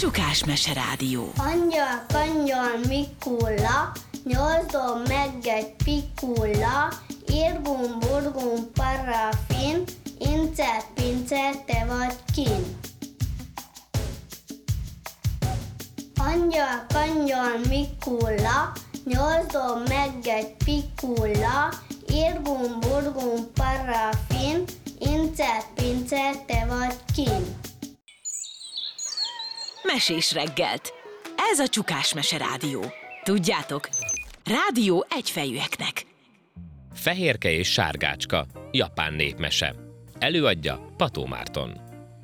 Csukás Mese Rádió. Angyal, kangyal, Mikulla, 8 dob meg egy pikulla, irgum, burgum, parafin, incet, pincet, te vagy kin. Angyal, kangyal, Mikulla, 8 dob meg egy pikulla, irgum, burgum, parafin, incet, pincet, te vagy kin. Mesés reggelt. Ez a Csukás Mese Rádió. Tudjátok, rádió egyfejűeknek. Fehérke és sárgácska, japán népmese. Előadja Pató Márton.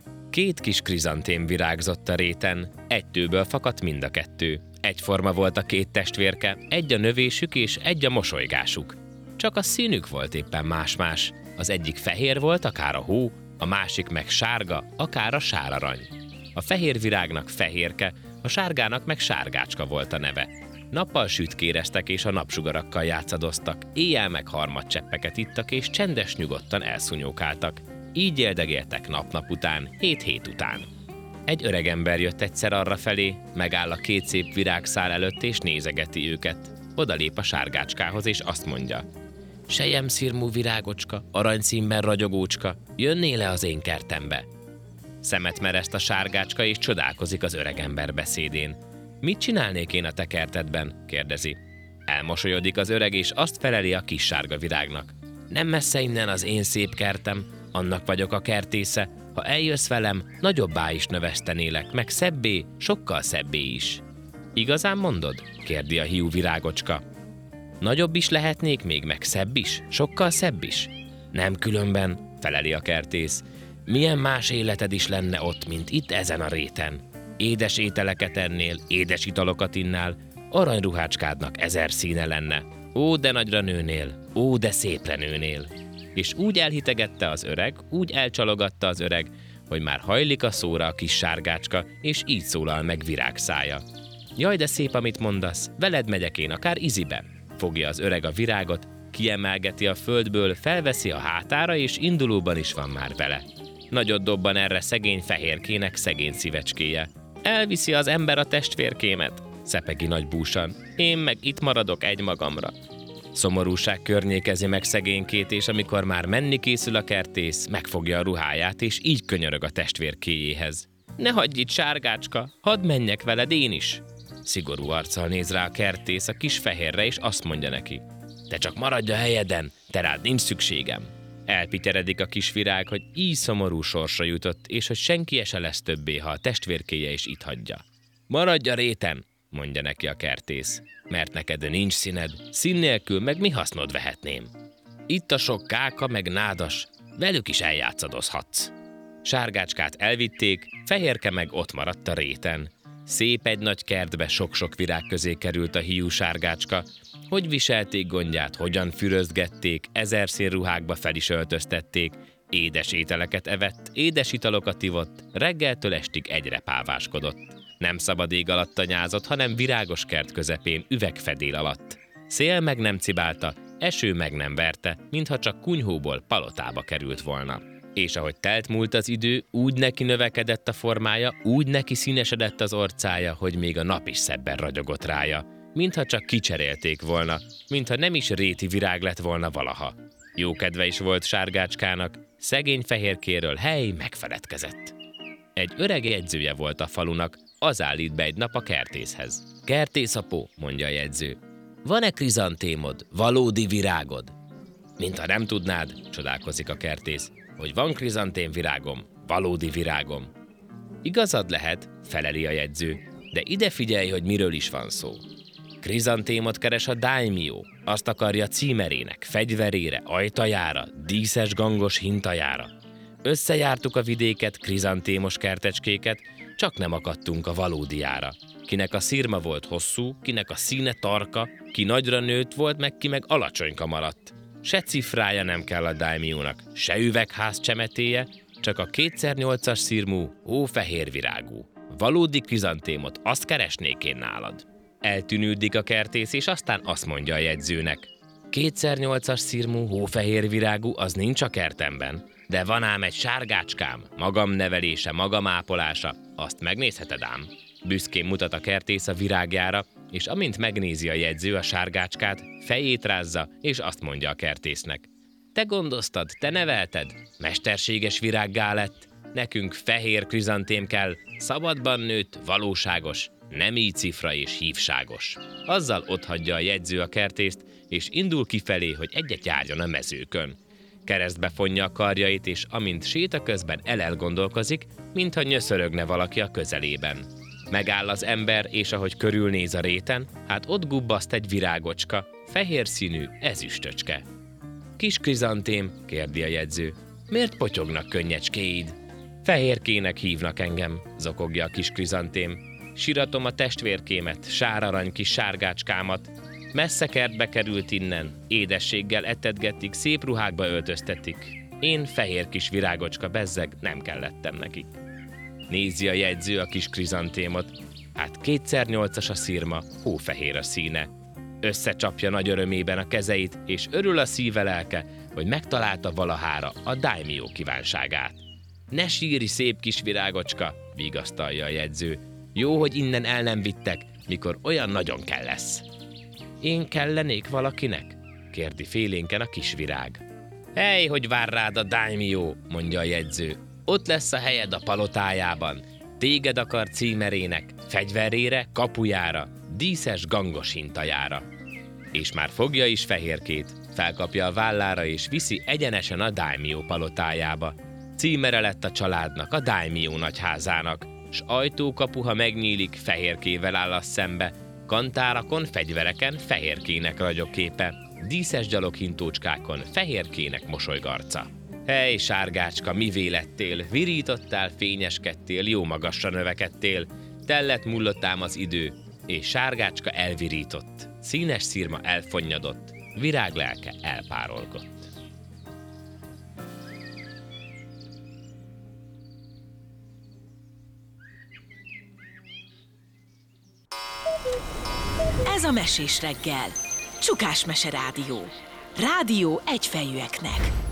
2 kis krizantém virágzott a réten, egy tőből fakadt mind a 2. Egyforma volt a 2 testvérke, egy a növésük és egy a mosolygásuk. Csak a színük volt éppen más-más. Az egyik fehér volt, akár a hó, a másik meg sárga, akár a sárarany. A fehér virágnak Fehérke, a sárgának meg Sárgácska volt a neve. Nappal sütkéreztek és a napsugarakkal játszadoztak, éjjel meg harmadcseppeket ittak és csendes nyugodtan elszúnyókáltak. Így éldegéltek nap-nap után, hét után. Egy öregember jött egyszer arrafelé, megáll a 2 szép virágszál előtt és nézegeti őket. Odalép a Sárgácskához és azt mondja: Selyemszirmú virágocska, aranyszínben ragyogócska, jönnél-e az én kertembe? Szemet mereszt a Sárgácska és csodálkozik az öregember beszédén. Mit csinálnék én a te kertedben? Kérdezi. Elmosolyodik az öreg és azt feleli a kis sárga virágnak. Nem messze innen az én szép kertem, annak vagyok a kertésze, ha eljössz velem, nagyobbá is növesztenélek, meg szebbé, sokkal szebbé is. Igazán mondod? Kérdi a hiú virágocska. Nagyobb is lehetnék még, meg szebb is, sokkal szebb is? Nem különben, feleli a kertész. Milyen más életed is lenne ott, mint itt ezen a réten? Édes ételeket ennél, édes italokat innál, aranyruhácskádnak 1000 színe lenne. Ó, de nagyra nőnél, ó, de szépre nőnél. És úgy elhitegette az öreg, úgy elcsalogatta az öreg, hogy már hajlik a szóra a kis Sárgácska, és így szólal meg virágszája. Jaj, de szép, amit mondasz, veled megyek én akár izibe. Fogja az öreg a virágot, kiemelgeti a földből, felveszi a hátára, és indulóban is van már vele. Nagyot dobban erre szegény Fehérkének szegény szívecskéje. Elviszi az ember a testvérkémet, szepegi nagy búsan. Én meg itt maradok egymagamra. Szomorúság környékezi meg szegénykét, és amikor már menni készül a kertész, megfogja a ruháját, és így könyörög a testvérkéjéhez. Ne hagyj itt, Sárgácska, hadd menjek veled én is. Szigorú arccal néz rá a kertész a kis fehérre, és azt mondja neki: Te csak maradj a helyeden, te rád nincs szükségem. Elpityeredik a kis virág, hogy így szomorú sorsra jutott, és hogy senki se lesz többé, ha a testvérkéje is itt hagyja. Maradj a réten, mondja neki a kertész, mert neked nincs színed, szín nélkül meg mi hasznod vehetném. Itt a sok káka meg nádas, velük is eljátszadozhatsz. Sárgácskát elvitték, Fehérke meg ott maradt a réten. Szép egy nagy kertbe sok-sok virág közé került a hiú Sárgácska. Hogy viselték gondját, hogyan fürözgették, 1000 szín ruhákba fel is öltöztették, édes ételeket evett, édes italokat ivott, reggeltől estig egyre páváskodott. Nem szabad ég alatt tanyázott, hanem virágos kert közepén, üvegfedél alatt. Szél meg nem cibálta, eső meg nem verte, mintha csak kunyhóból palotába került volna. És ahogy telt múlt az idő, úgy neki növekedett a formája, úgy neki színesedett az orcája, hogy még a nap is szebben ragyogott rája. Mintha csak kicserélték volna, mintha nem is réti virág lett volna valaha. Jó kedve is volt Sárgácskának, szegény Fehérkéről megfeledkezett. Egy öreg jegyzője volt a falunak, az állít be egy nap a kertészhez. Kertészapó, mondja a jegyző, van-e krizantémod, valódi virágod? Mintha nem tudnád, csodálkozik a kertész, hogy van krizantém virágom, valódi virágom. Igazad lehet, feleli a jegyző, de ide figyelj, hogy miről is van szó. Krizantémot keres a daimyo, azt akarja címerének, fegyverére, ajtajára, díszes gangos hintajára. Összejártuk a vidéket, krizantémos kertecskéket, csak nem akadtunk a valódiára. Kinek a szirma volt hosszú, kinek a színe tarka, ki nagyra nőtt volt, meg ki meg alacsonyka maradt. Se cifrája nem kell a daimyónak, se üvegház csemetéje, csak a 2x8-as szirmú, hófehér virágú. Valódi krizantémot, azt keresnék én nálad. Eltűnődik a kertész, és aztán azt mondja a jegyzőnek: 2x8-as szirmú, hófehér virágú, az nincs a kertemben. De van ám egy sárgácskám, magam nevelése, magam ápolása, azt megnézheted ám. Büszkén mutat a kertész a virágjára, és amint megnézi a jegyző a sárgácskát, fejét rázza, és azt mondja a kertésznek. Te gondoztad, te nevelted, mesterséges virággá lett, nekünk fehér krizantém kell, szabadban nőtt, valóságos, nemi cifra és hívságos. Azzal otthagyja a jegyző a kertészt, és indul kifelé, hogy egyet járjon a mezőkön. Keresztbe fonja a karjait, és amint séta közben elgondolkozik, mintha nyöszörögne valaki a közelében. Megáll az ember, és ahogy körülnéz a réten, hát ott gubbaszt egy virágocska, fehér színű ezüstöcske. Kis krizantém, kérdi a jegyző, miért potyognak könnyecskéid? Fehérkének hívnak engem, zokogja a kis krizantém. Siratom a testvérkémet, sárarany kis sárgácskámat. Messze kertbe került innen, édességgel etetgetik, szép ruhákba öltöztetik. Én fehér kis virágocska bezzeg, nem kellettem nekik. Nézi a jegyző a kis krizantémot, hát 2x8-as a szirma, hófehér a színe. Összecsapja nagy örömében a kezeit, és örül a szíve lelke, hogy megtalálta valahára a daimyo kívánságát. Ne sírj, szép kis virágocska, vigasztalja a jegyző. Jó, hogy innen el nem vittek, mikor olyan nagyon kell lesz. Én kellenék valakinek? Kérdi félénken a kis virág. Hely, hogy vár rád a daimyo, mondja a jegyző. Ott lesz a helyed a palotájában. Téged akar címerének, fegyverére, kapujára, díszes gangos hintajára. És már fogja is fehérkét, felkapja a vállára és viszi egyenesen a daimyo palotájába. Címere lett a családnak, a daimyo nagyházának, s ajtókapuha megnyílik, fehérkével áll a szembe, kantárakon, fegyvereken fehérkének ragyogképe, díszes gyaloghintócskákon fehérkének mosolygarca. Hely, sárgácska, mivé lettél, virítottál, fényeskedtél, jó magasra növekedtél, tellet mullott ám az idő, és sárgácska elvirított, színes szirma elfonnyadott, viráglelke elpárolgott. Ez a Mesés reggel. Csukás Mese Rádió. Rádió egyfejűeknek.